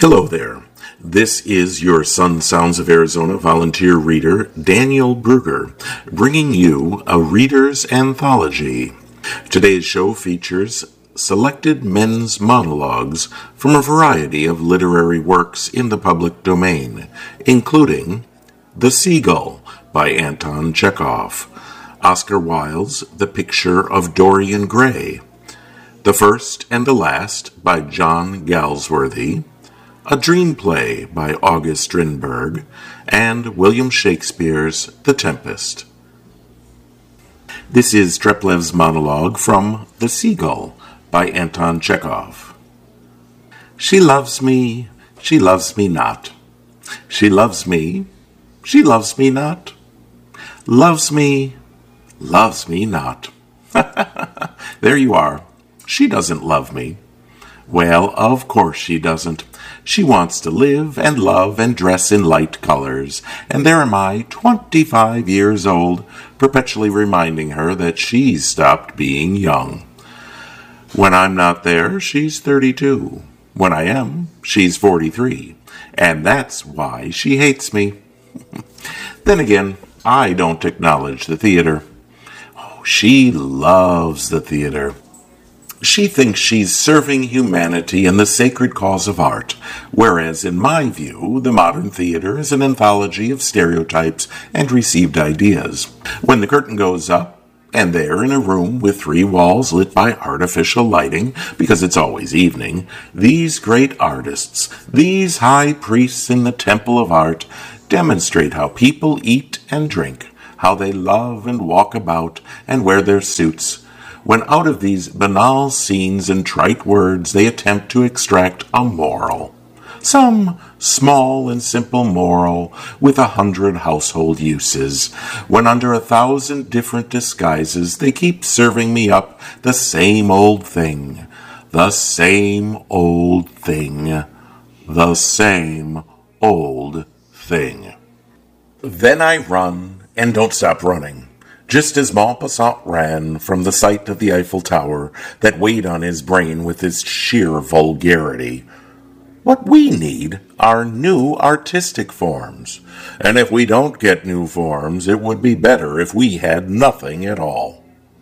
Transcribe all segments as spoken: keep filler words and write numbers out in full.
Hello there. This is your Sun Sounds of Arizona volunteer reader, Daniel Brugger, bringing you a reader's anthology. Today's show features selected men's monologues from a variety of literary works in the public domain, including The Seagull by Anton Chekhov, Oscar Wilde's The Picture of Dorian Gray, The First and the Last by John Galsworthy, A Dream Play by August Strindberg, and William Shakespeare's The Tempest. This is Treplev's monologue from The Seagull by Anton Chekhov. She loves me, she loves me not. She loves me, she loves me not. Loves me, loves me not. There you are. She doesn't love me. Well, of course she doesn't. She wants to live and love and dress in light colors, and there am I, twenty-five years old, perpetually reminding her that she's stopped being young. When I'm not there, she's thirty-two. When I am, she's forty-three, and that's why she hates me. Then again, I don't acknowledge the theater. Oh, she loves the theater. She thinks she's serving humanity in the sacred cause of art, whereas in my view, the modern theater is an anthology of stereotypes and received ideas. When the curtain goes up, and there in a room with three walls lit by artificial lighting, because it's always evening, these great artists, these high priests in the temple of art, demonstrate how people eat and drink, how they love and walk about and wear their suits, when out of these banal scenes and trite words they attempt to extract a moral. Some small and simple moral with a hundred household uses, when under a thousand different disguises they keep serving me up the same old thing, the same old thing, the same old thing. Then I run and don't stop running, just as Maupassant ran from the sight of the Eiffel Tower that weighed on his brain with its sheer vulgarity. What we need are new artistic forms, and if we don't get new forms, it would be better if we had nothing at all.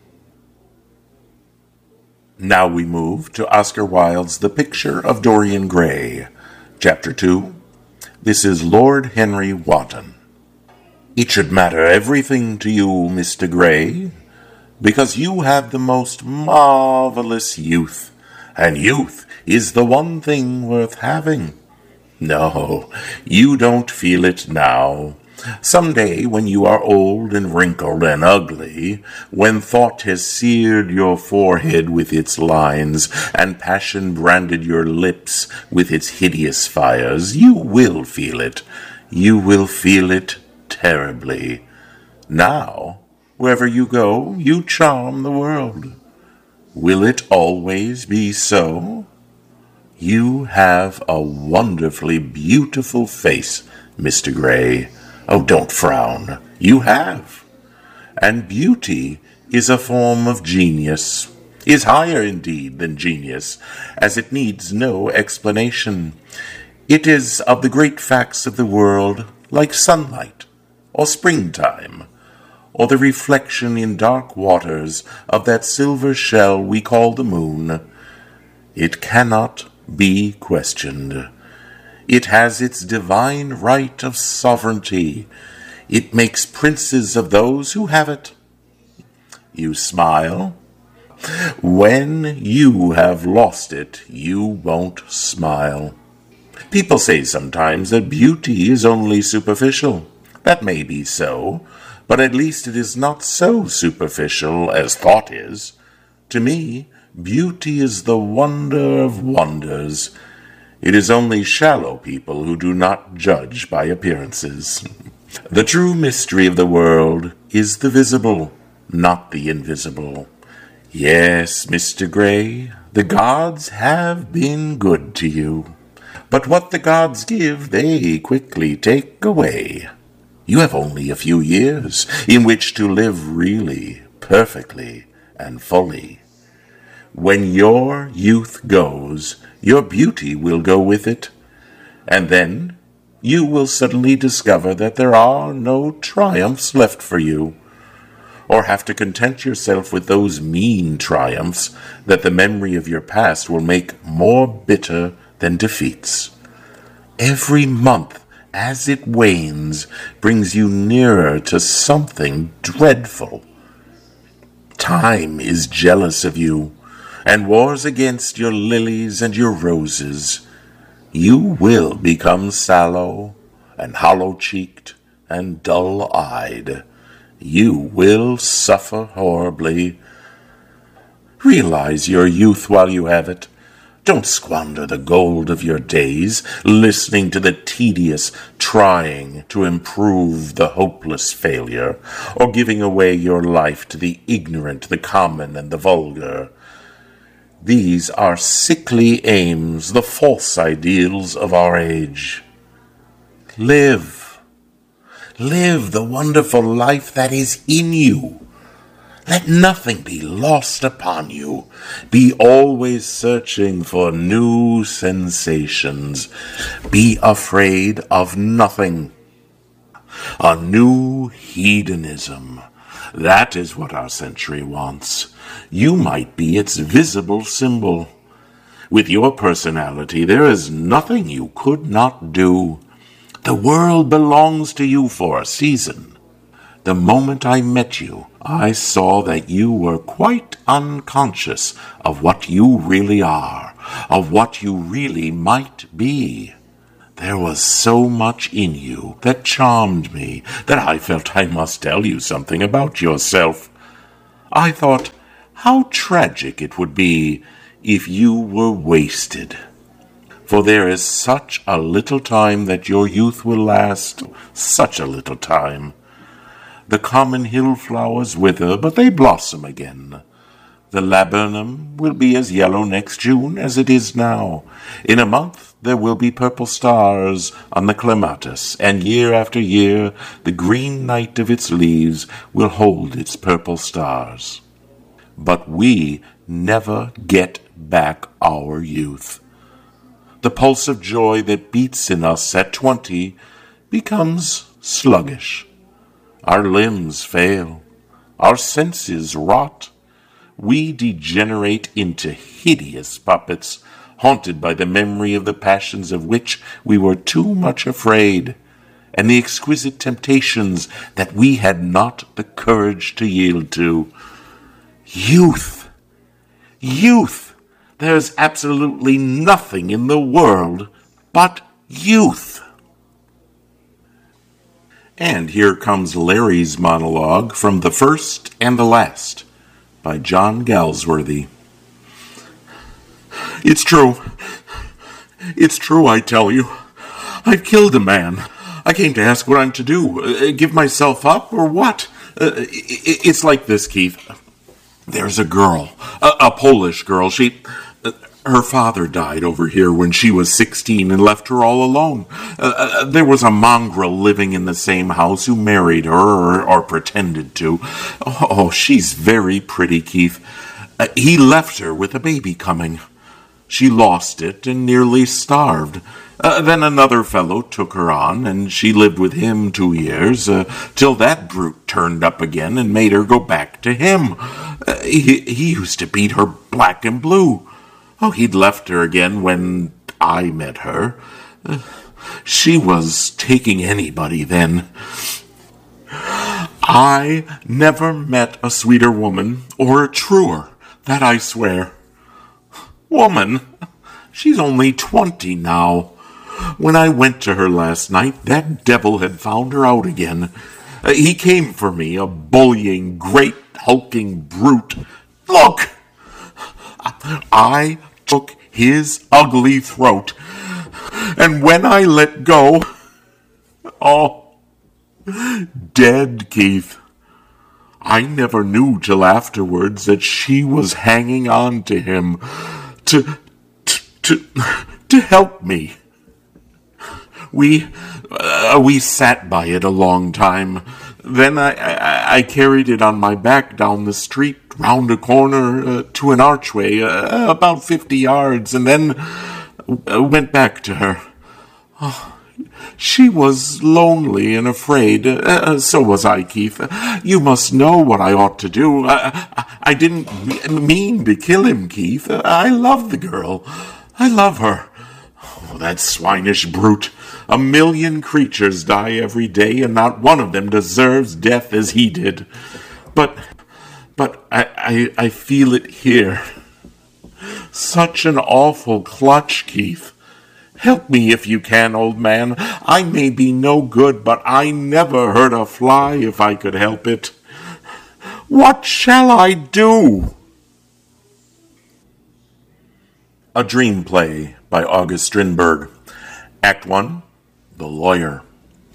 Now we move to Oscar Wilde's The Picture of Dorian Gray, Chapter two. This is Lord Henry Wotton. It should matter everything to you, Mister Gray, because you have the most marvelous youth, and youth is the one thing worth having. No, you don't feel it now. Some day when you are old and wrinkled and ugly, when thought has seared your forehead with its lines, and passion branded your lips with its hideous fires, you will feel it. You will feel it terribly. Now, wherever you go, you charm the world. Will it always be so? You have a wonderfully beautiful face, Mister Gray. Oh, don't frown. You have. And beauty is a form of genius, is higher indeed than genius, as it needs no explanation. It is of the great facts of the world, like sunlight, or springtime, or the reflection in dark waters of that silver shell we call the moon. It cannot be questioned. It has its divine right of sovereignty. It makes princes of those who have it. You smile. When you have lost it, you won't smile. People say sometimes that beauty is only superficial. That may be so, but at least it is not so superficial as thought is. To me, beauty is the wonder of wonders. It is only shallow people who do not judge by appearances. The true mystery of the world is the visible, not the invisible. Yes, Mister Gray, the gods have been good to you. But what the gods give, they quickly take away. You have only a few years in which to live really, perfectly, and fully. When your youth goes, your beauty will go with it. And then you will suddenly discover that there are no triumphs left for you, or have to content yourself with those mean triumphs that the memory of your past will make more bitter than defeats. Every month, as it wanes, brings you nearer to something dreadful. Time is jealous of you, and wars against your lilies and your roses. You will become sallow and hollow-cheeked and dull-eyed. You will suffer horribly. Realize your youth while you have it. Don't squander the gold of your days listening to the tedious trying to improve the hopeless failure, or giving away your life to the ignorant, the common, and the vulgar. These are sickly aims, the false ideals of our age. Live. Live the wonderful life that is in you. Let nothing be lost upon you. Be always searching for new sensations. Be afraid of nothing. A new hedonism. That is what our century wants. You might be its visible symbol. With your personality, there is nothing you could not do. The world belongs to you for a season. The moment I met you, I saw that you were quite unconscious of what you really are, of what you really might be. There was so much in you that charmed me that I felt I must tell you something about yourself. I thought how tragic it would be if you were wasted. For there is such a little time that your youth will last, such a little time. The common hill flowers wither, but they blossom again. The laburnum will be as yellow next June as it is now. In a month there will be purple stars on the clematis, and year after year the green night of its leaves will hold its purple stars. But we never get back our youth. The pulse of joy that beats in us at twenty becomes sluggish. Our limbs fail. Our senses rot. We degenerate into hideous puppets, haunted by the memory of the passions of which we were too much afraid, and the exquisite temptations that we had not the courage to yield to. Youth! Youth! There's absolutely nothing in the world but youth. And here comes Larry's monologue from The First and the Last by John Galsworthy. It's true. It's true, I tell you. I've killed a man. I came to ask what I'm to do. Uh, give myself up or what? Uh, it, it's like this, Keith. There's a girl, a, a Polish girl. She... Uh, Her father died over here when she was sixteen and left her all alone. Uh, uh, there was a mongrel living in the same house who married her, or, or pretended to. Oh, she's very pretty, Keith. Uh, he left her with a baby coming. She lost it and nearly starved. Uh, then another fellow took her on, and she lived with him two years, uh, till that brute turned up again and made her go back to him. Uh, he, he used to beat her black and blue. Oh, he'd left her again when I met her. Uh, she was taking anybody then. I never met a sweeter woman, or a truer, that I swear. Woman, she's only twenty now. When I went to her last night, that devil had found her out again. Uh, he came for me, a bullying, great, hulking brute. Look! I took his ugly throat, and when I let go, oh, dead, Keith. I never knew till afterwards that she was hanging on to him to, to, to, to help me. We, uh, we sat by it a long time. Then I, I, I carried it on my back down the street, round a corner, uh, to an archway, uh, about fifty yards, and then uh, went back to her. She was lonely and afraid. Uh, so was I, Keith. You must know what I ought to do. I, I, I didn't mean to kill him, Keith. I love the girl. I love her. Oh, that swinish brute. A million creatures die every day, and not one of them deserves death as he did. But, but I, I, I feel it here. Such an awful clutch, Keith. Help me if you can, old man. I may be no good, but I never hurt a fly if I could help it. What shall I do? A Dream Play by August Strindberg. Act one, The Lawyer.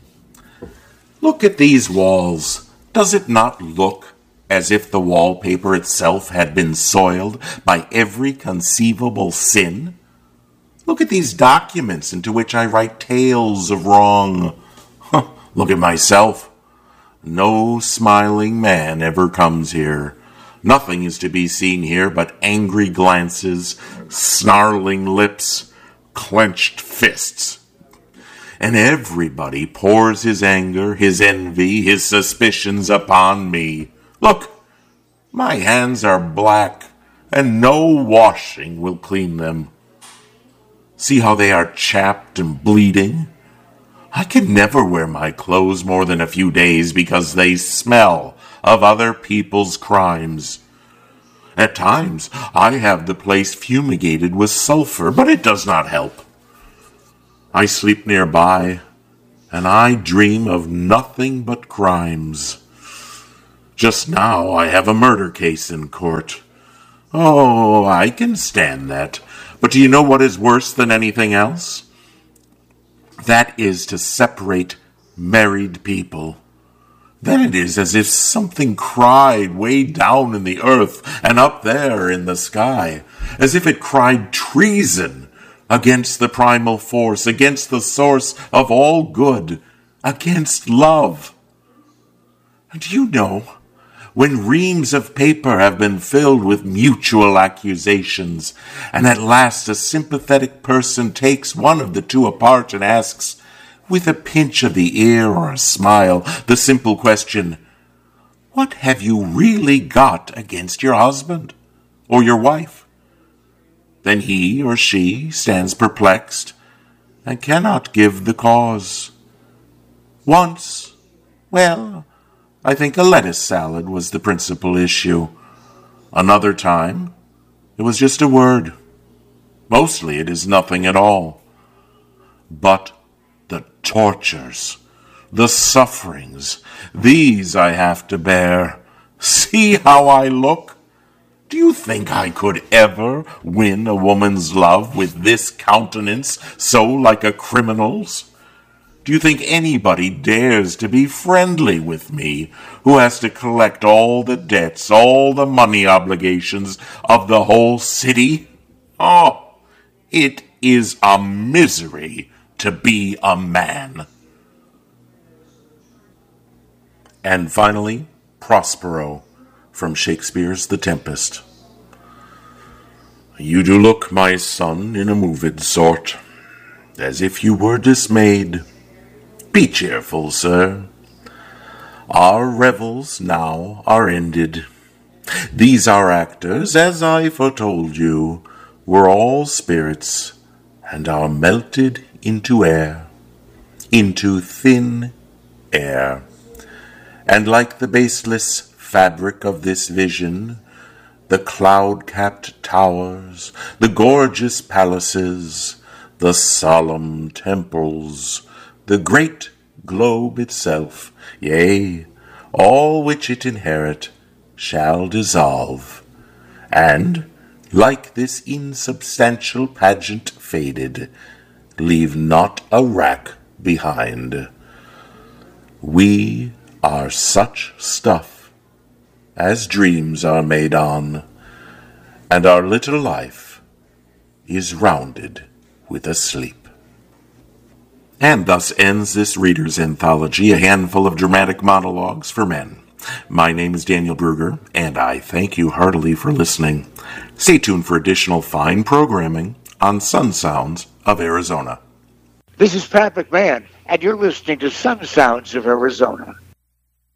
Look at these walls. Does it not look as if the wallpaper itself had been soiled by every conceivable sin? Look at these documents into which I write tales of wrong. Huh, look at myself. No smiling man ever comes here. Nothing is to be seen here but angry glances, snarling lips, clenched fists. And everybody pours his anger, his envy, his suspicions upon me. Look, my hands are black, and no washing will clean them. See how they are chapped and bleeding? I can never wear my clothes more than a few days because they smell of other people's crimes. At times, I have the place fumigated with sulfur, but it does not help. I sleep nearby, and I dream of nothing but crimes. Just now I have a murder case in court. Oh, I can stand that. But do you know what is worse than anything else? That is to separate married people. Then it is as if something cried way down in the earth and up there in the sky, as if it cried treason against the primal force, against the source of all good, against love. And do you know, when reams of paper have been filled with mutual accusations, and at last a sympathetic person takes one of the two apart and asks, with a pinch of the ear or a smile, the simple question, "What have you really got against your husband or your wife?" Then he or she stands perplexed and cannot give the cause. Once, well, I think a lettuce salad was the principal issue. Another time, it was just a word. Mostly it is nothing at all. But the tortures, the sufferings, these I have to bear. See how I look? Do you think I could ever win a woman's love with this countenance so like a criminal's? Do you think anybody dares to be friendly with me who has to collect all the debts, all the money obligations of the whole city? Oh, it is a misery to be a man. And finally, Prospero, from Shakespeare's The Tempest. You do look, my son, in a moved sort, as if you were dismayed. Be cheerful, sir. Our revels now are ended. These our actors, as I foretold you, were all spirits, and are melted into air, into thin air. And like the baseless fabric of this vision, the cloud-capped towers, the gorgeous palaces, the solemn temples, the great globe itself, yea, all which it inherit, shall dissolve, and, like this insubstantial pageant faded, leave not a rack behind. We are such stuff as dreams are made on, and our little life is rounded with a sleep. And thus ends this Reader's Anthology, a handful of dramatic monologues for men. My name is Daniel Brugger, and I thank you heartily for listening. Stay tuned for additional fine programming on Sun Sounds of Arizona. This is Pat McMahon, and you're listening to Sun Sounds of Arizona.